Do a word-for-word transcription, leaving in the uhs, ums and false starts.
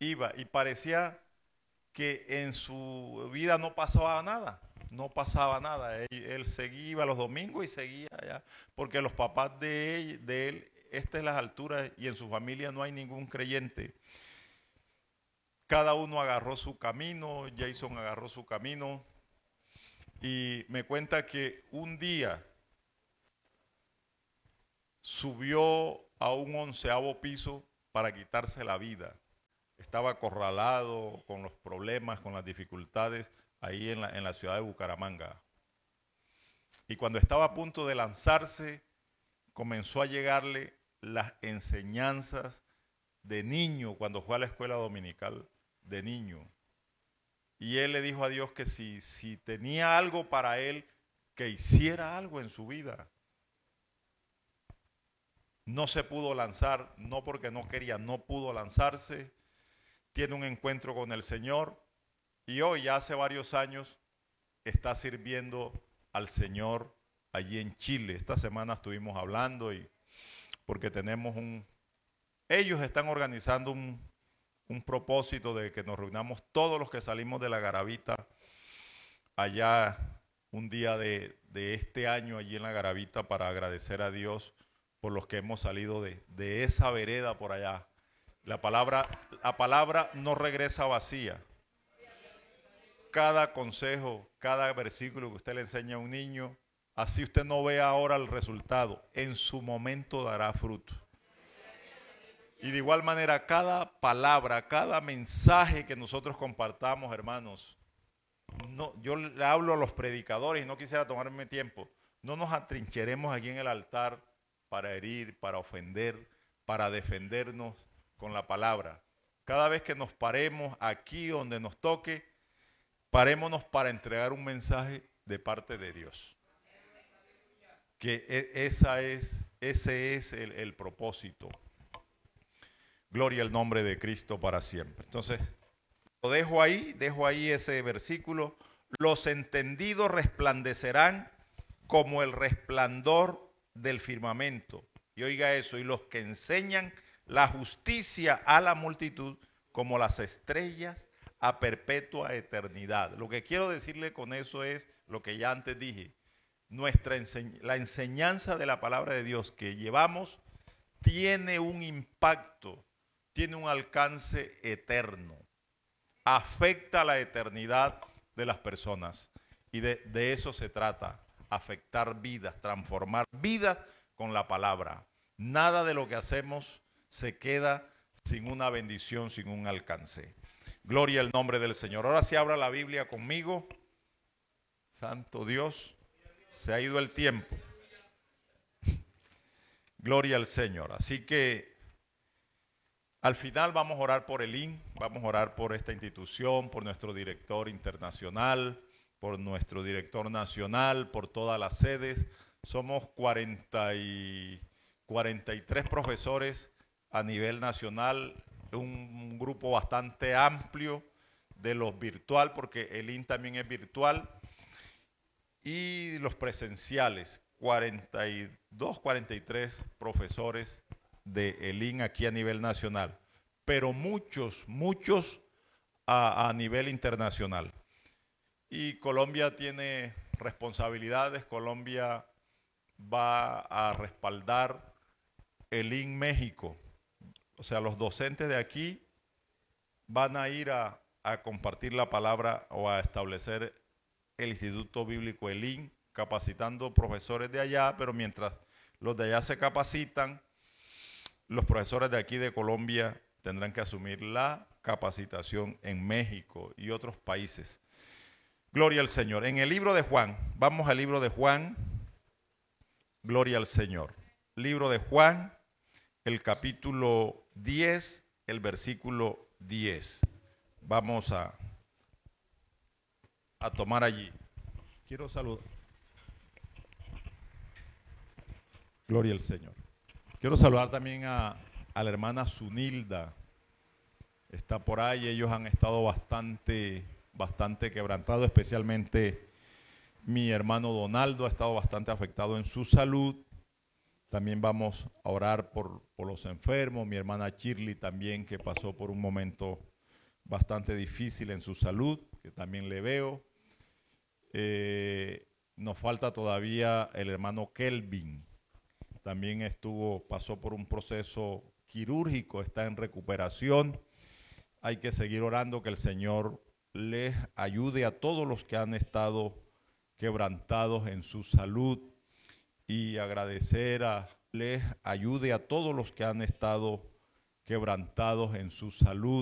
iba y parecía que en su vida no pasaba nada, no pasaba nada. Él, él seguía, iba los domingos y seguía allá, porque los papás de él, de él, estas es las alturas y en su familia no hay ningún creyente. Cada uno agarró su camino, Jason agarró su camino y me cuenta que un día subió a un onceavo piso para quitarse la vida. Estaba acorralado con los problemas, con las dificultades ahí en la, en la ciudad de Bucaramanga. Y cuando estaba a punto de lanzarse, comenzó a llegarle las enseñanzas de niño cuando fue a la escuela dominical de niño. Y él le dijo a Dios que si, si tenía algo para él, que hiciera algo en su vida. No se pudo lanzar, no porque no quería, no pudo lanzarse. Tiene un encuentro con el Señor y hoy, ya hace varios años, está sirviendo al Señor allí en Chile. Esta semana estuvimos hablando y porque tenemos un... Ellos están organizando un, un propósito de que nos reunamos todos los que salimos de la Garavita allá un día de, de este año allí en la Garavita para agradecer a Dios por los que hemos salido de, de esa vereda por allá. La palabra, la palabra no regresa vacía. Cada consejo, cada versículo que usted le enseña a un niño, así usted no ve ahora el resultado, en su momento dará fruto. Y de igual manera, cada palabra, cada mensaje que nosotros compartamos, hermanos, no, yo le hablo a los predicadores y no quisiera tomarme tiempo, no nos atrincheremos aquí en el altar para herir, para ofender, para defendernos con la palabra. Cada vez que nos paremos aquí donde nos toque, parémonos para entregar un mensaje de parte de Dios. Que esa es, ese es el, el propósito. Gloria al nombre de Cristo para siempre. Entonces, lo dejo ahí, dejo ahí ese versículo. Los entendidos resplandecerán como el resplandor del firmamento. Y oiga eso, y los que enseñan la justicia a la multitud como las estrellas a perpetua eternidad. Lo que quiero decirle con eso es lo que ya antes dije. Nuestra enseñ- la enseñanza de la palabra de Dios que llevamos tiene un impacto, tiene un alcance eterno. Afecta la eternidad de las personas. Y de, de eso se trata, afectar vidas, transformar vidas con la palabra. Nada de lo que hacemos se queda sin una bendición, sin un alcance. Gloria al nombre del Señor. Ahora sí abra la Biblia conmigo. Santo Dios, se ha ido el tiempo. Gloria al Señor. Así que al final vamos a orar por el I N, vamos a orar por esta institución, por nuestro director internacional, por nuestro director nacional, por todas las sedes. Somos cuarenta y, cuarenta y tres profesores a nivel nacional, un grupo bastante amplio de los virtual, porque el I N también es virtual, y los presenciales, cuarenta y dos, cuarenta y tres profesores de el I N aquí a nivel nacional, pero muchos, muchos a, a nivel internacional. Y Colombia tiene responsabilidades, Colombia va a respaldar el I N México. O sea, los docentes de aquí van a ir a, a compartir la palabra o a establecer el Instituto Bíblico el I N, capacitando profesores de allá, pero mientras los de allá se capacitan, los profesores de aquí de Colombia tendrán que asumir la capacitación en México y otros países. Gloria al Señor. En el libro de Juan, vamos al libro de Juan, gloria al Señor. Libro de Juan, el capítulo diez, el versículo diez. Vamos a, a tomar allí. Quiero saludar. Gloria al Señor. Quiero saludar también a, a la hermana Zunilda. Está por ahí, ellos han estado bastante, bastante quebrantados, especialmente mi hermano Donaldo ha estado bastante afectado en su salud. También vamos a orar por, por los enfermos, mi hermana Shirley también, que pasó por un momento bastante difícil en su salud, que también le veo. Eh, nos falta todavía el hermano Kelvin. También estuvo, pasó por un proceso quirúrgico, está en recuperación. Hay que seguir orando que el Señor les ayude a todos los que han estado quebrantados en su salud y agradecer a les ayude a todos los que han estado quebrantados en su salud.